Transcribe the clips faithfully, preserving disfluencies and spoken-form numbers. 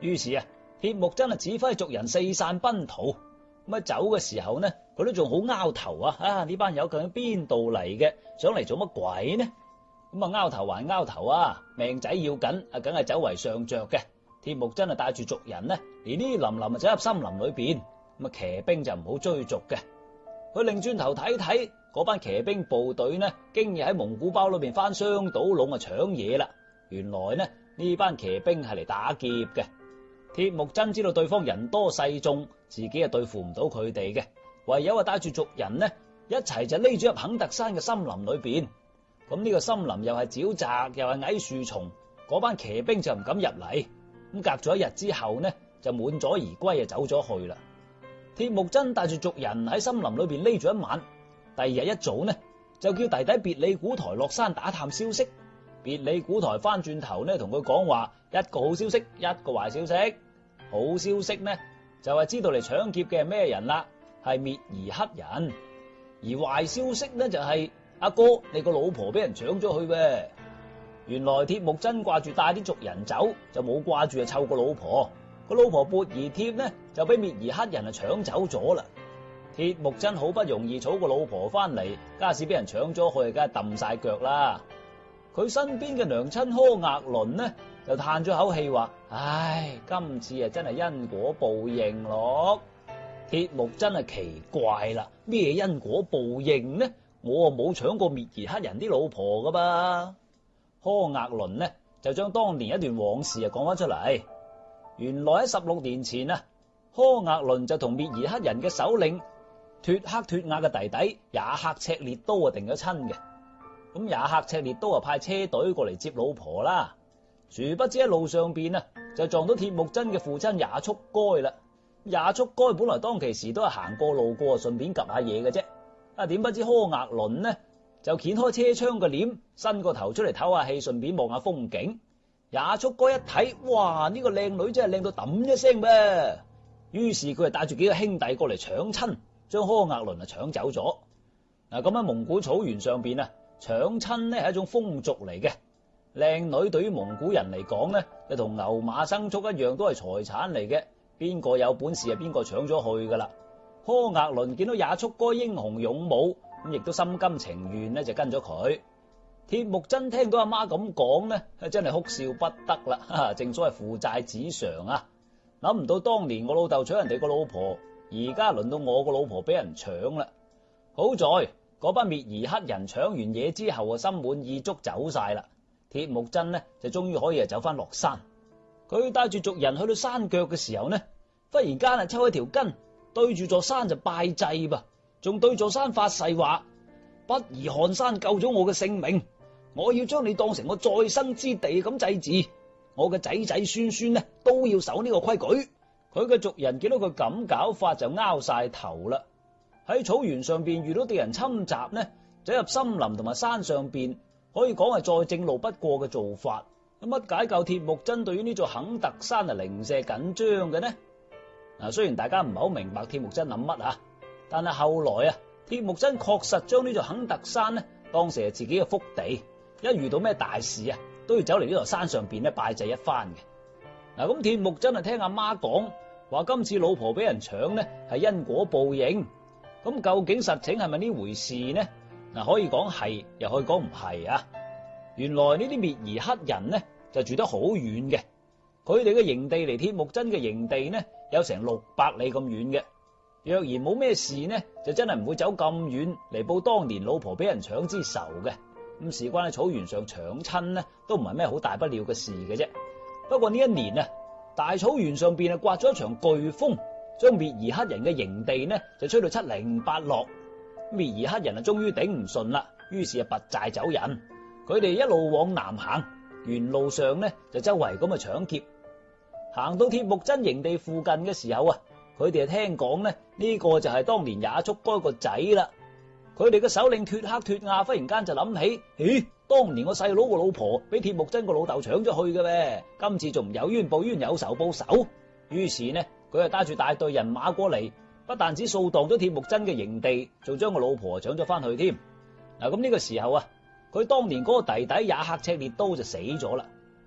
於是啊，鐵木真啊指揮族人四散奔逃。咁啊走嘅時候呢，佢都仲好拗頭啊！啊呢班友究竟邊度嚟嘅？想嚟做乜鬼呢？咁啊拗頭還拗頭啊，命仔要緊啊，梗係走為上着嘅。鐵木真啊帶住族人呢，連呢林林啊走入森林裏邊。咁啊騎兵就唔好追逐嘅。佢擰轉頭睇睇，嗰班騎兵部隊呢，經已喺蒙古包裏邊翻箱倒籠啊搶嘢啦。原來呢呢班騎兵係嚟打劫嘅。鐵木真知道對方人多勢眾，自己係對付唔到佢哋嘅，唯有啊帶住族人呢一齊就匿咗入肯特山嘅森林裏邊。咁呢個森林又係沼澤又係矮樹叢，嗰班騎兵就唔敢入嚟。咁隔咗一日之後呢，就滿載而歸啊走咗去啦。鐵木真帶住族人喺森林裏邊匿咗一晚，第二日一早呢就叫弟弟別里古台落山打探消息。別里古台翻轉頭呢同佢講話，一個好消息，一個壞消息。好消息呢就係知道嚟搶劫嘅係咩人啦，係滅兒黑人。而壞消息呢就係阿哥你個老婆俾人搶咗去噃。原來鐵木真掛住帶啲族人走，就冇掛住啊湊個老婆。個老婆缽兒帖呢就俾滅兒黑人啊搶走咗啦。鐵木真好不容易娶個老婆翻嚟，家事俾人搶咗去，梗係揼晒腳啦。佢身邊嘅娘親柯額倫呢就嘆咗口氣話：唉，今次啊真係因果報應咯。鐵木真係奇怪啦，咩因果報應呢？我啊冇搶過滅兒黑人啲老婆噶噃。柯額倫呢就將當年一段往事啊講翻出嚟。原來喺十六年前啊，柯額倫就同滅兒黑人嘅首領脫克脫亞嘅弟弟也克赤烈都啊定咗親嘅。咁也克赤烈都啊派車隊過嚟接老婆啦。殊不知喺路上邊啊就撞到鐵木真嘅父親也速該啦。也速該本來當其時都係行過路過，順便 𥄫 下嘢嘅啫。啊點不知柯額倫呢就掀開車窗嘅簾，伸個頭出嚟唞下氣，順便望下風景。也速該一睇，哇！呢個靚女真係靚到揼一聲噃。於是佢就帶住幾個兄弟過嚟搶親，將柯額倫啊搶走咗。嗱咁喺蒙古草原上邊啊，搶親呢係一種風俗嚟嘅。靚女對於蒙古人嚟講呢，就同牛馬牲畜一樣，都係財產嚟嘅。邊個有本事啊，邊個搶咗去噶啦。柯額倫見到也速該英雄勇武，咁亦都心甘情願呢就跟咗佢。鐵木真聽到阿媽咁講呢，真係哭笑不得啦。正所謂父債子償啊，諗唔到當年我老豆搶人哋個老婆，而家輪到我個老婆俾人搶啦。好在嗰班滅兒黑人搶完嘢之後啊，心滿意足走晒啦。鐵木真呢就終於可以啊走翻落山。佢帶住族人去到山腳嘅時候呢，忽然間啊抽起條筋，對住座山就拜祭噃，仲對座山發誓話：不疑汗山救咗我嘅性命，我要將你當成我再生之地咁祭祀。我嘅仔仔孫孫呢都要守呢個規矩。佢嘅族人見到佢咁搞法就拗晒頭啦。喺草原上邊遇到敵人侵襲呢，走入森林同埋山上邊，可以講係再正路不過嘅做法。乜解救鐵木真對於呢座肯特山係零舍緊張嘅呢？嗱，雖然大家唔係好明白鐵木真諗乜啊，但係後來啊，鐵木真確實將呢座肯特山呢當成係自己嘅福地，一遇到咩大事啊，都要走嚟呢座山上邊咧拜祭一番嘅。嗱，咁鐵木真啊聽阿媽講話，今次老婆俾人搶呢係因果報應。咁究竟實情係咪呢回事呢？嗱，可以講係，又可以講唔係啊。原來呢啲滅兒黑人呢就住得好遠嘅，佢哋嘅營地離鐵木真嘅營地呢有成六百里咁遠嘅。若然冇咩事呢，就真係唔會走咁遠嚟報當年老婆俾人搶之仇嘅。咁事關喺草原上搶親呢，都唔係咩好大不了嘅事嘅啫。不過呢一年啊，大草原上邊啊颳咗一場颶風，將滅兒黑人嘅營地呢就吹到七零八落。滅兒黑人啊終於頂唔順啦，於是啊拔寨走人。佢哋一路往南行，沿路上呢就周圍咁啊搶劫。行到鐵木真營地附近嘅時候啊，佢哋啊聽講呢呢個就係當年也速該個仔啦。佢哋嘅首領脫克脫亞忽然間就諗起，咦，當年我細佬個老婆俾鐵木真個老豆搶咗去嘅咩？今次仲唔有冤報冤，有仇報仇。於是呢佢就帶住大隊人馬過嚟，不但止掃蕩咗鐵木真嘅營地，仲將個老婆搶咗翻去添。嗱，咁呢個時候啊，佢當年嗰個弟弟也克赤烈都就死咗啦。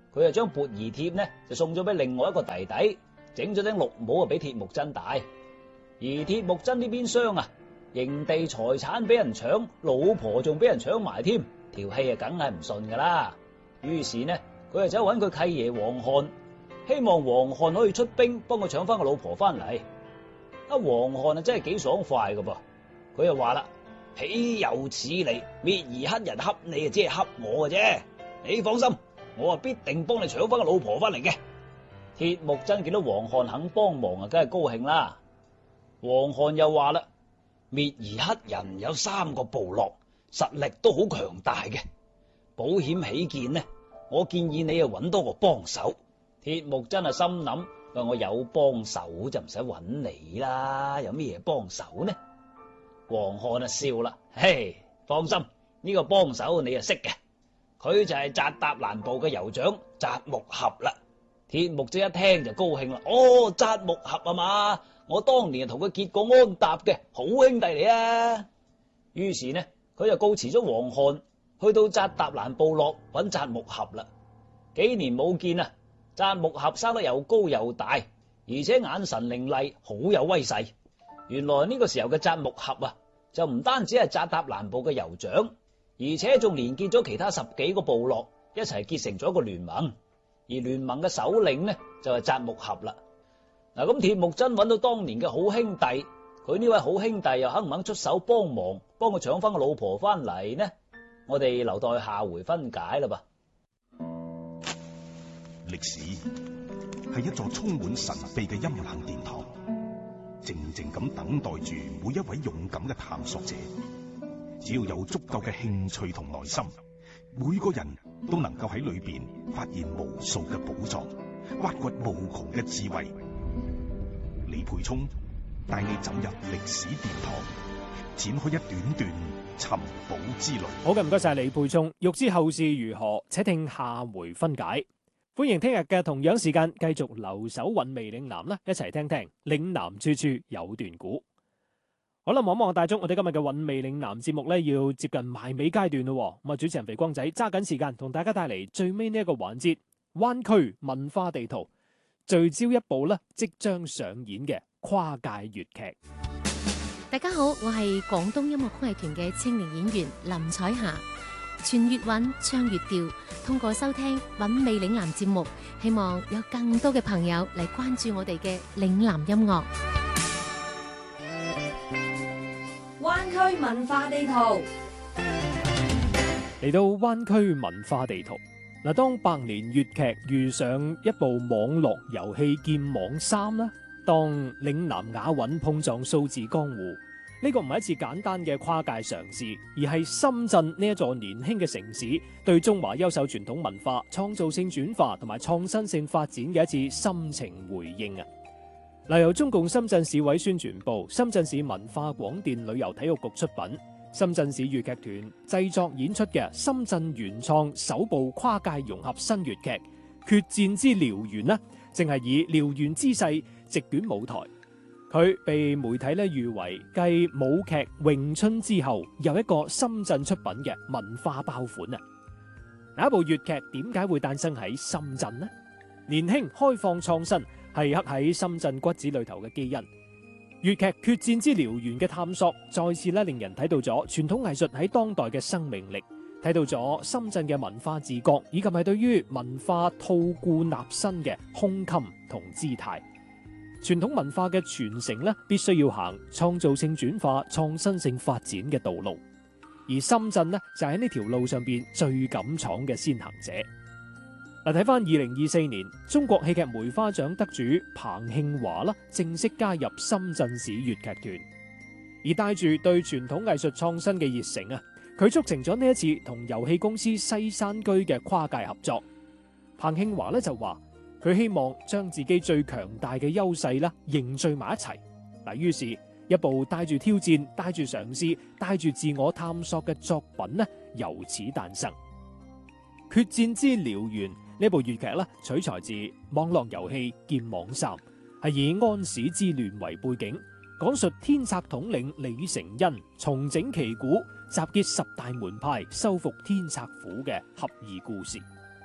佢就將缽兒帖呢就送咗俾另外一個弟弟，整咗頂綠帽啊俾鐵木真戴。而鐵木真呢邊廂啊，營地財產俾人搶，老婆仲俾人搶埋添，條氣啊梗係唔順噶啦。於是呢，佢就走揾佢契爺王翰，希望王翰可以出兵幫佢搶翻個老婆翻嚟。啊，王翰啊真係幾爽快噶噃，佢就話啦：豈有此理！滅兒黑人恰你啊，只係恰我嘅啫。你放心，我啊必定幫你搶翻個老婆翻嚟嘅。鐵木真見到王翰肯幫忙啊，梗係高興啦。王翰又話啦：滅兒黑人有三個部落，實力都好強大嘅。保險起見呢，我建議你啊揾多個幫手。鐵木真啊心諗：話我有幫手就唔使揾你啦，有咩嘢幫手呢？王翰啊笑啦：嘿，放心，呢個幫手你啊識嘅，佢就係扎達蘭部嘅酋長扎木合啦。鐵木真一聽就高興啦：哦，扎木合啊嘛，我當年同佢結過安踏嘅好兄弟嚟啊。於是呢，佢就告辭咗王翰，去到扎達蘭部落揾扎木合啦。幾年冇見啊，扎木合生得又高又大，而且眼神凌厲，好有威勢。原來呢個時候嘅扎木合啊，就唔單止係扎達蘭部嘅酋長，而且仲連結咗其他十幾個部落，一齊結成咗一個聯盟。而聯盟嘅首領呢，就係扎木合啦。嗱，咁鐵木真揾到當年嘅好兄弟，佢呢位好兄弟又肯唔肯出手幫忙，幫佢搶翻個老婆翻嚟呢？我哋留待下回分解啦噃。 歷史係一座充滿神秘嘅陰冷殿堂，靜靜咁等待住每一位勇敢嘅探索者。只要有足夠嘅興趣同耐心，每個人都能夠喺裏邊發現無數嘅寶藏，挖掘無窮嘅智慧。李沛聰帶你走入歷史殿堂，展開一段段尋寶之旅。 好嘅，唔該晒李沛聰。欲知後事如何，且聽下回分解。歡迎聽日嘅同樣時間繼續留守韻味嶺南啦，一齊聽聽嶺南處處有段古。好啦，望望大鐘，我哋今日嘅韻味嶺南節目咧要接近埋尾階段咯。咁啊，主持人肥光仔揸緊時間同大家帶嚟最尾呢一個環節——灣區文化地圖，聚焦一部咧即將上演嘅跨界粵劇。 大家好，我係廣東音樂曲藝團嘅青年演員林彩霞。傳粵韻，唱粵調，通過收聽韻味嶺南節目，希望有更多嘅朋友嚟關注我哋嘅嶺南音樂。 灣區文化地圖， 嚟到灣區文化地圖嗱，當百年粵劇遇上一部網絡遊戲劍網三啦，當嶺南雅韻碰撞數字江湖。呢個唔係一次簡單嘅跨界嘗試，而係深圳呢一座年輕嘅城市對中華優秀傳統文化創造性轉化同埋創新性發展嘅一次深情回應啊！嗱，由中共深圳市委宣傳部、深圳市文化廣電旅遊體育局出品，深圳市粵劇團製作演出嘅深圳原創首部跨界融合新粵劇《決戰之燎原》呢，正係以燎原之勢席捲舞台。佢被媒體咧譽為繼舞劇詠春之後又一個深圳出品嘅文化爆款啊！嗱，一部粵劇點解會誕生喺深圳呢？年輕、開放、創新係刻喺深圳骨子裏頭嘅基因。粵劇決戰之燎原嘅探索，再次咧令人睇到咗傳統藝術喺當代嘅生命力，睇到咗深圳嘅文化自覺，以及係對於文化吐故納新嘅胸襟同姿態。傳統文化嘅傳承咧，必須要行創造性轉化、創新性發展嘅道路，而深圳呢，就喺呢條路上邊最敢闖嘅先行者。嗱，睇翻二零二四年，中國戲劇梅花獎得主彭慶華啦，正式加入深圳市粵劇團，而帶住對傳統藝術創新嘅熱誠啊，佢促成咗呢一次同遊戲公司西山居嘅跨界合作。彭慶華咧就話，佢希望將自己最強大嘅優勢咧凝聚埋一齊，嗱，於是，一部帶住挑戰、帶住嘗試、帶住自我探索嘅作品呢，由此誕生。《決戰之燎原》呢部粵劇咧，取材自網絡遊戲《劍網三》，係以安史之亂為背景，講述天策統領李成恩重整旗鼓，集結十大門派，收復天策府嘅俠義故事。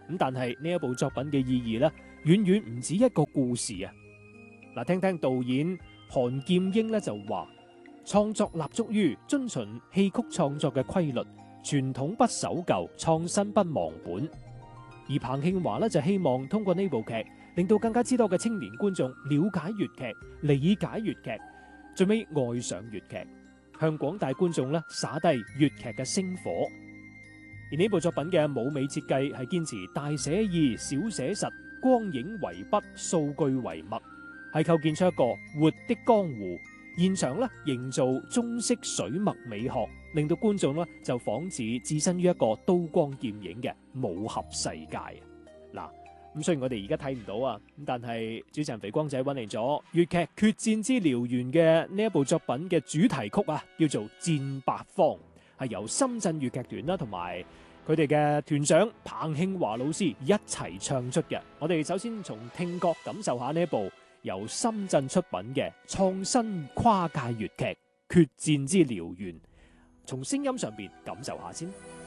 咁但係呢一部作品嘅意義呢，遠遠唔止一個故事啊！嗱，聽聽導演韓劍英呢就話，創作立足於遵循戲曲創作嘅規律，傳統不守舊，創新不忘本。而彭慶華呢就希望通過呢部劇，令到更加之多嘅青年觀眾了解粵劇、理解粵劇，最尾愛上粵劇，向廣大觀眾呢灑低粵劇嘅星火。而呢部作品嘅舞美設計係堅持大寫意、小寫實，光影為筆，數據為墨，係構建出一個活的江湖。現場咧營造中式水墨美學，令到觀眾咧就仿似置身於一個刀光劍影嘅武俠世界。嗱，咁雖然我哋而家睇唔到啊，咁但係主持人肥光仔揾嚟咗粵劇《決戰之燎原》嘅呢一部作品嘅主題曲啊，叫做《戰八方》，係由深圳粵劇團啦同埋佢哋嘅團長彭慶華老師一齊唱出嘅。我哋首先從聽覺感受下呢一部由深圳出品嘅創新跨界粵劇《決戰之燎原》，從聲音上邊感受下先。